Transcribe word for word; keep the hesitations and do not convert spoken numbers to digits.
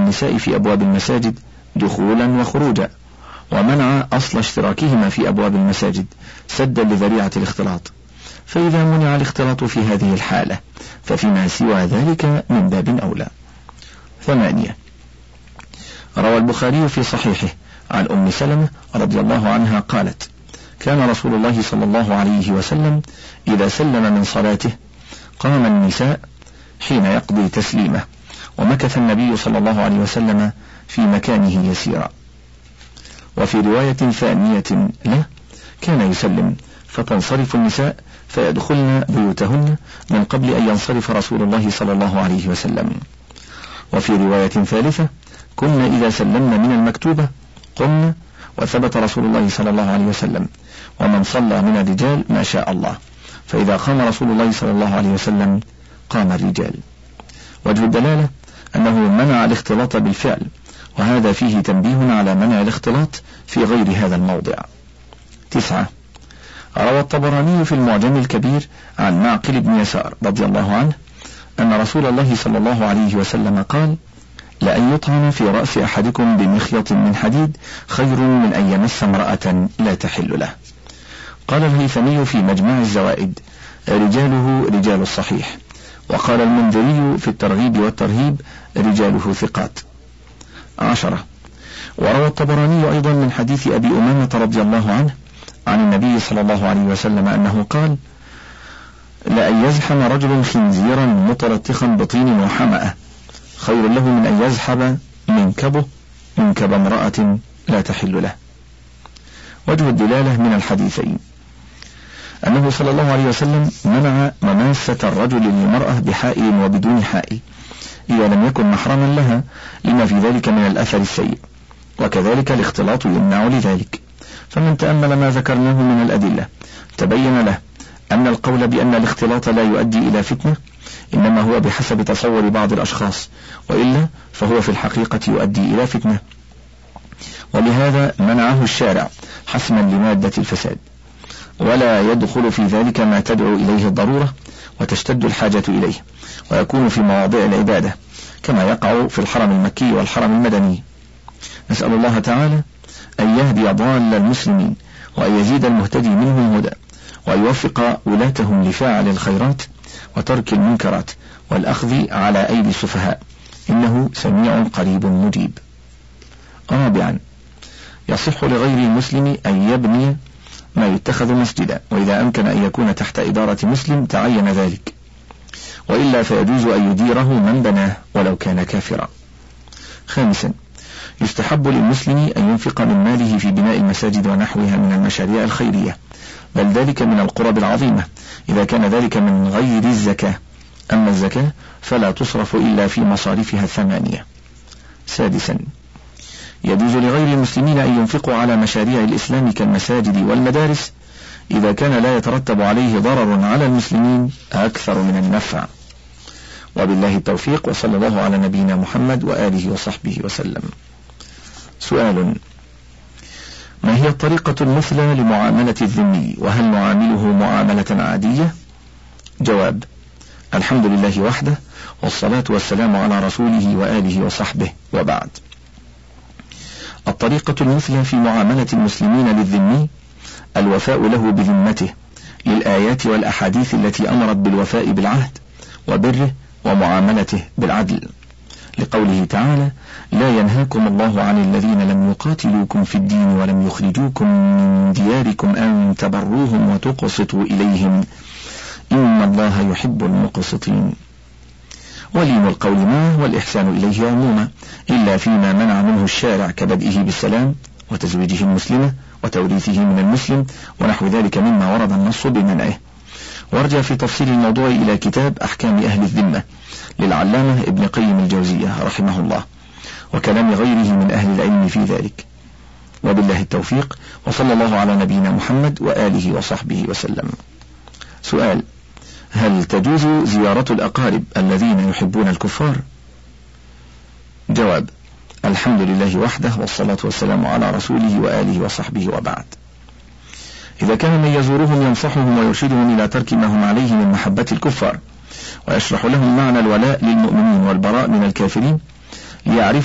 النساء في أبواب المساجد دخولا وخروجا، ومنع أصل اشتراكهما في أبواب المساجد سدا لذريعة الاختلاط، فإذا منع الاختلاط في هذه الحالة ففيما سوى ذلك من باب أولى. ثمانية. روى البخاري في صحيحه عن أم سلمة رضي الله عنها قالت: كان رسول الله صلى الله عليه وسلم إذا سلم من صلاته قام النساء حين يقضي تسليمه، ومكث النبي صلى الله عليه وسلم في مكانه يسيرا. وفي رواية ثانية له كان يسلم فتنصرف النساء فيدخلن بيوتهن من قبل أن ينصرف رسول الله صلى الله عليه وسلم. وفي رواية ثالثة كنا إذا سلمنا من المكتوبة قمنا، وثبت رسول الله صلى الله عليه وسلم: ومن صلى من الرجال ما شاء الله، فإذا قام رسول الله صلى الله عليه وسلم قام الرجال. وجه الدلالة أنه منع الاختلاط بالفعل، وهذا فيه تنبيه على منع الاختلاط في غير هذا الموضع. تسعة. روى الطبراني في المعجم الكبير عن معقل بن يسار رضي الله عنه أن رسول الله صلى الله عليه وسلم قال: لأن يطعن في رأس أحدكم بمخيط من حديد خير من أن يمس امرأة لا تحل له. قال الهيثمي في مجمع الزوائد: رجاله رجال الصحيح. وقال المنذري في الترغيب والترهيب: رجاله ثقات. عشرة. وروى الطبراني أيضا من حديث أبي أمامة رضي الله عنه عن النبي صلى الله عليه وسلم أنه قال: لأن يزحم رجل خنزيرا متلطخا بطين وحمأة خير له من أن يزحب منكبه منكب امرأة لا تحل له. وجه الدلالة من الحديثين أنه صلى الله عليه وسلم منع مماسة الرجل للمرأة بحائل وبدون حائل إذا لم يكن محرما لها لما في ذلك من الأثر السيء، وكذلك الاختلاط يمنع لذلك. فمن تأمل ما ذكرناه من الأدلة تبين له أن القول بأن الاختلاط لا يؤدي إلى فتنة إنما هو بحسب تصور بعض الأشخاص، وإلا فهو في الحقيقة يؤدي إلى فتنة، ولهذا منعه الشارع حسما لمادة الفساد، ولا يدخل في ذلك ما تدعو إليه الضرورة وتشتد الحاجة إليه، ويكون في مواضع العبادة كما يقع في الحرم المكي والحرم المدني. نسأل الله تعالى أن يهدي ضال المسلمين، وأن يزيد المهتدي منهم هدى، وأن يوفق ولاتهم لفاعل الخيرات وترك المنكرات والأخذ على أيدي السفهاء، إنه سميع قريب مجيب. رابعا، يصح لغير المسلم أن يبني ما يتخذ مسجدا، وإذا أمكن أن يكون تحت إدارة مسلم تعين ذلك، وإلا فيجوز أن يديره من بناه ولو كان كافرا. خامسا، يستحب للمسلم أن ينفق من ماله في بناء المساجد ونحوها من المشاريع الخيرية، بل ذلك من القرب العظيمة إذا كان ذلك من غير الزكاة، أما الزكاة فلا تصرف إلا في مصارفها الثمانية. سادسا، يجوز لغير المسلمين أن ينفقوا على مشاريع الإسلام كالمساجد والمدارس إذا كان لا يترتب عليه ضرر على المسلمين أكثر من النفع. وبالله التوفيق، وصلى الله على نبينا محمد وآله وصحبه وسلم. سؤال: ما هي الطريقة المثلى لمعاملة الذمي، وهل نعامله معاملة عادية؟ جواب: الحمد لله وحده، والصلاة والسلام على رسوله وآله وصحبه، وبعد. الطريقة المثلى في معاملة المسلمين للذمي الوفاء له بذمته للآيات والأحاديث التي أمرت بالوفاء بالعهد وبره ومعاملته بالعدل، لقوله تعالى: لا ينهاكم الله عن الذين لم يقاتلوكم في الدين ولم يخرجوكم من دياركم أن تبروهم وتقسطوا إليهم إن الله يحب المقسطين. ولين القول معه والإحسان إليه عموما، إلا فيما منع منه الشارع كبدئه بالسلام وتزويجه المسلمة وتوريثه من المسلم ونحو ذلك مما ورد النص بمنعه. وارجع في تفصيل الموضوع إلى كتاب أحكام أهل الذمة للعلامة ابن قيم الجوزية رحمه الله، وكلام غيره من أهل العلم في ذلك. وبالله التوفيق، وصلى الله على نبينا محمد وآله وصحبه وسلم. سؤال: هل تجوز زيارة الأقارب الذين يحبون الكفار؟ جواب: الحمد لله وحده، والصلاة والسلام على رسوله وآله وصحبه، وبعد. إذا كان من يزورهم ينصحهم ويرشدهم إلى ترك ما هم عليه من محبة الكفار، ويشرح لهم معنى الولاء للمؤمنين والبراء من الكافرين، ليعرفوا